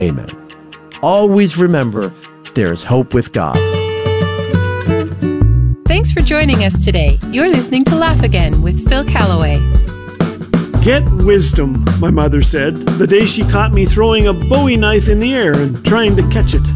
Amen. Always remember, there's hope with God. Thanks for joining us today. You're listening to Laugh Again with Phil Callaway. Get wisdom, my mother said, the day she caught me throwing a Bowie knife in the air and trying to catch it.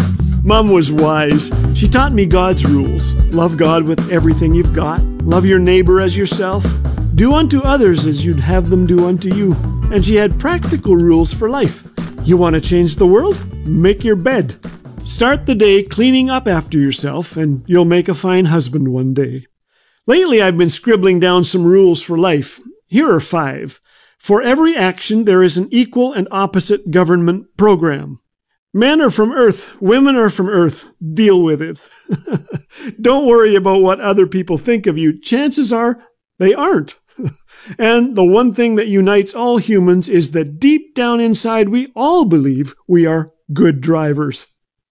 Mom was wise. She taught me God's rules. Love God with everything you've got. Love your neighbor as yourself. Do unto others as you'd have them do unto you. And she had practical rules for life. You want to change the world? Make your bed. Start the day cleaning up after yourself, and you'll make a fine husband one day. Lately, I've been scribbling down some rules for life. Here are 5. For every action, there is an equal and opposite government program. Men are from Earth. Women are from Earth. Deal with it. Don't worry about what other people think of you. Chances are they aren't. And the one thing that unites all humans is that deep down inside, we all believe we are good drivers.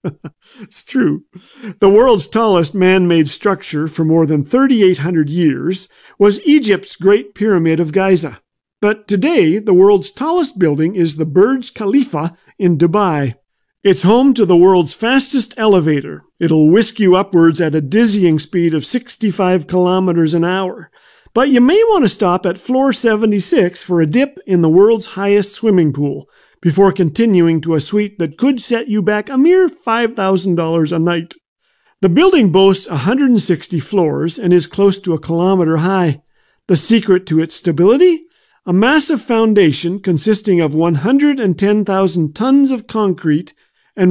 It's true. The world's tallest man-made structure for more than 3,800 years was Egypt's Great Pyramid of Giza. But today, the world's tallest building is the Burj Khalifa in Dubai. It's home to the world's fastest elevator. It'll whisk you upwards at a dizzying speed of 65 kilometers an hour. But you may want to stop at floor 76 for a dip in the world's highest swimming pool before continuing to a suite that could set you back a mere $5,000 a night. The building boasts 160 floors and is close to a kilometer high. The secret to its stability? A massive foundation consisting of 110,000 tons of concrete and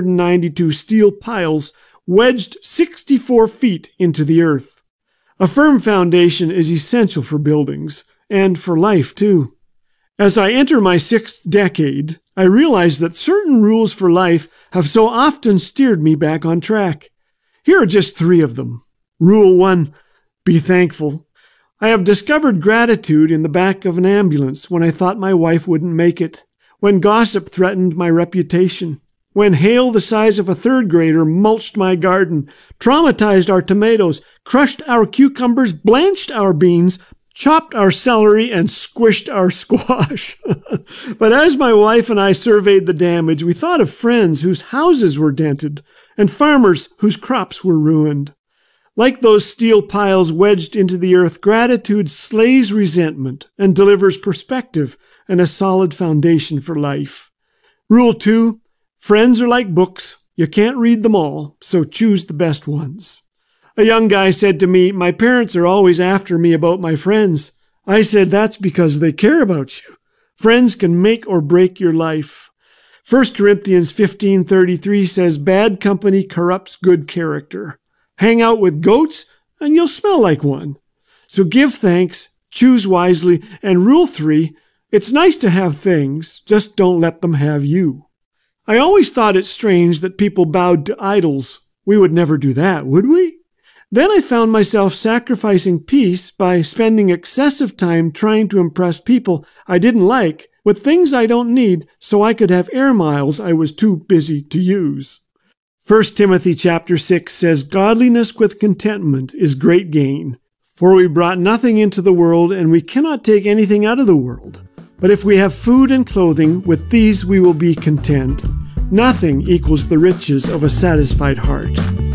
192 steel piles wedged 64 feet into the earth. A firm foundation is essential for buildings, and for life, too. As I enter my 6th decade, I realize that certain rules for life have so often steered me back on track. Here are just 3 of them. Rule 1, be thankful. I have discovered gratitude in the back of an ambulance when I thought my wife wouldn't make it, when gossip threatened my reputation, when hail the size of a 3rd grader mulched my garden, traumatized our tomatoes, crushed our cucumbers, blanched our beans, chopped our celery, and squished our squash. But as my wife and I surveyed the damage, we thought of friends whose houses were dented and farmers whose crops were ruined. Like those steel piles wedged into the earth, gratitude slays resentment and delivers perspective and a solid foundation for life. Rule 2, friends are like books. You can't read them all, so choose the best ones. A young guy said to me, my parents are always after me about my friends. I said, that's because they care about you. Friends can make or break your life. 1 Corinthians 15:33 says, bad company corrupts good character. Hang out with goats, and you'll smell like one. So give thanks, choose wisely, and rule 3, it's nice to have things, just don't let them have you. I always thought it strange that people bowed to idols. We would never do that, would we? Then I found myself sacrificing peace by spending excessive time trying to impress people I didn't like with things I don't need so I could have air miles I was too busy to use. 1 Timothy chapter 6 says, godliness with contentment is great gain. For we brought nothing into the world, and we cannot take anything out of the world. But if we have food and clothing, with these we will be content. Nothing equals the riches of a satisfied heart.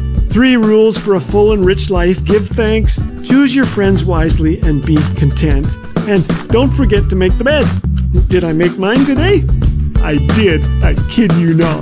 3 rules for a full and rich life. Give thanks, choose your friends wisely, and be content. And don't forget to make the bed. Did I make mine today? I did. I kid you not.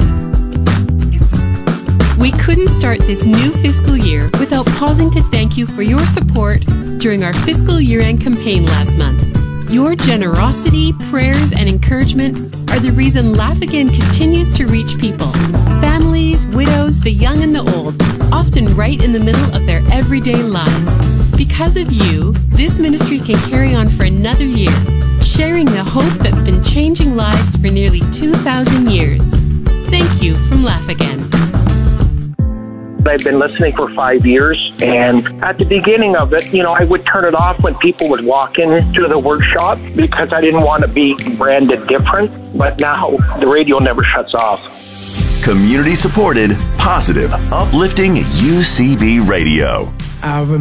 We couldn't start this new fiscal year without pausing to thank you for your support during our fiscal year-end campaign last month. Your generosity, prayers, and encouragement are the reason Laugh Again continues to reach people. Families, widows, the young and the old, often right in the middle of their everyday lives. Because of you, this ministry can carry on for another year, sharing the hope that's been changing lives for nearly 2,000 years. Thank you from Laugh Again. I've been listening for 5 years, and at the beginning of it, I would turn it off when people would walk into the workshop because I didn't want to be branded different, but now the radio never shuts off. Community supported, positive, uplifting UCB Radio.